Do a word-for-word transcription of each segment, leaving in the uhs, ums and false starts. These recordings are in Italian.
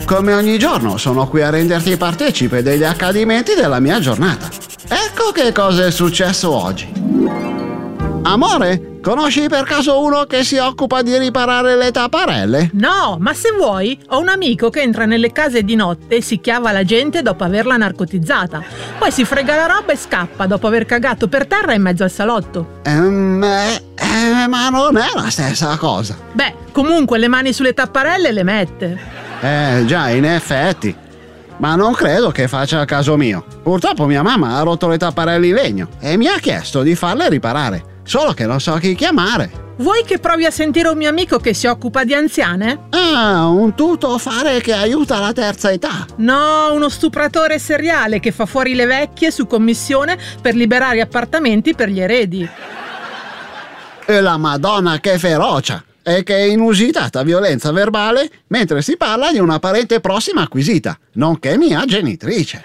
come ogni giorno sono qui a renderti partecipe degli accadimenti della mia giornata. Ecco che cosa è successo oggi. Amore, conosci per caso uno che si occupa di riparare le tapparelle? No, ma se vuoi, ho un amico che entra nelle case di notte e si chiava la gente dopo averla narcotizzata. Poi si frega la roba e scappa dopo aver cagato per terra in mezzo al salotto. Ehm, eh, eh, ma non è la stessa cosa. Beh, comunque le mani sulle tapparelle le mette. Eh, già, in effetti. Ma non credo che faccia caso mio. Purtroppo mia mamma ha rotto le tapparelle in legno e mi ha chiesto di farle riparare. Solo che non so chi chiamare. Vuoi che provi a sentire un mio amico che si occupa di anziane? Ah, un tuttofare che aiuta la terza età. No, uno stupratore seriale che fa fuori le vecchie su commissione per liberare appartamenti per gli eredi. E la Madonna che ferocia! E che inusitata violenza verbale mentre si parla di una parente prossima acquisita, nonché mia genitrice.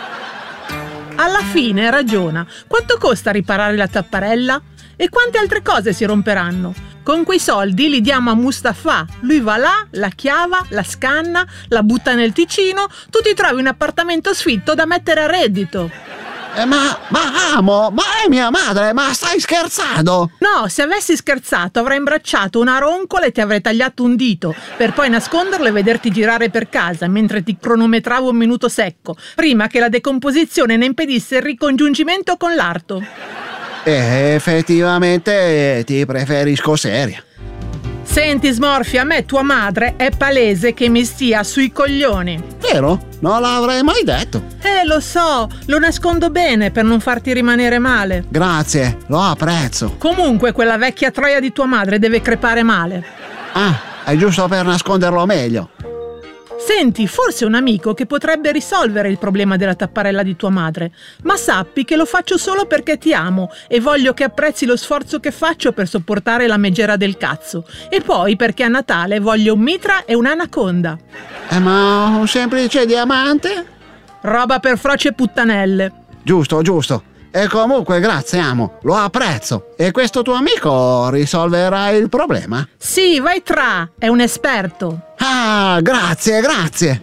Alla fine ragiona. Quanto costa riparare la tapparella? E quante altre cose si romperanno? Con quei soldi li diamo a Mustafa. Lui va là, la chiava, la scanna, la butta nel Ticino. Tu ti trovi un appartamento sfitto da mettere a reddito. Eh, ma, ma amo, ma è mia madre, ma stai scherzando? No, se avessi scherzato avrei imbracciato una roncola e ti avrei tagliato un dito, per poi nasconderlo e vederti girare per casa mentre ti cronometravo un minuto secco, prima che la decomposizione ne impedisse il ricongiungimento con l'arto. Eh, effettivamente ti preferisco seria. Senti Smorfia, a me tua madre è palese che mi stia sui coglioni. Vero? Non l'avrei mai detto. Eh, lo so, lo nascondo bene per non farti rimanere male. Grazie, lo apprezzo. Comunque quella vecchia troia di tua madre deve crepare male. Ah, è giusto per nasconderlo meglio. Senti, forse un amico che potrebbe risolvere il problema della tapparella di tua madre, ma sappi che lo faccio solo perché ti amo e voglio che apprezzi lo sforzo che faccio per sopportare la megera del cazzo, e poi perché a Natale voglio un mitra e un'anaconda. Eh, ma un semplice diamante? Roba per froce puttanelle. Giusto, giusto. E comunque grazie amo, lo apprezzo. E questo tuo amico risolverà il problema? Sì, vai tra, è un esperto. Ah, grazie, grazie.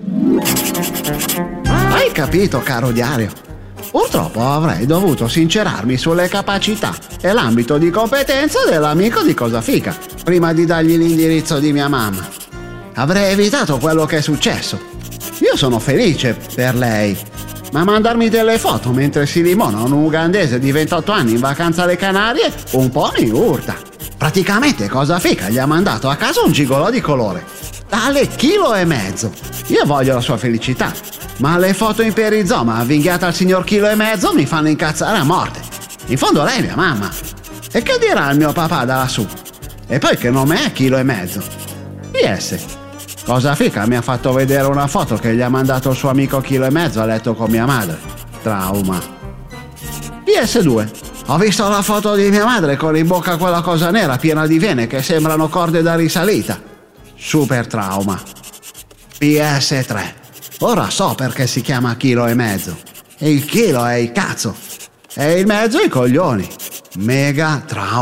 Hai capito, caro diario? Purtroppo avrei dovuto sincerarmi sulle capacità e l'ambito di competenza dell'amico di Cosafica prima di dargli l'indirizzo di mia mamma. Avrei evitato quello che è successo. Io sono felice per lei, ma mandarmi delle foto mentre si limona un ugandese di ventotto anni in vacanza alle Canarie un po' mi urta. Praticamente Cosafica gli ha mandato a casa un gigolò di colore, tale chilo e mezzo. Io voglio la sua felicità, ma le foto in perizoma avvinghiate al signor chilo e mezzo mi fanno incazzare a morte. In fondo lei è mia mamma. E che dirà il mio papà da lassù? E poi che nome è chilo e mezzo? P S Cosafica mi ha fatto vedere una foto che gli ha mandato il suo amico chilo e mezzo a letto con mia madre. Trauma. P S due. Ho visto la foto di mia madre con in bocca quella cosa nera piena di vene che sembrano corde da risalita. Super trauma. P S tre. Ora so perché si chiama chilo e mezzo. E il chilo è il cazzo. E il mezzo i coglioni. Mega trauma.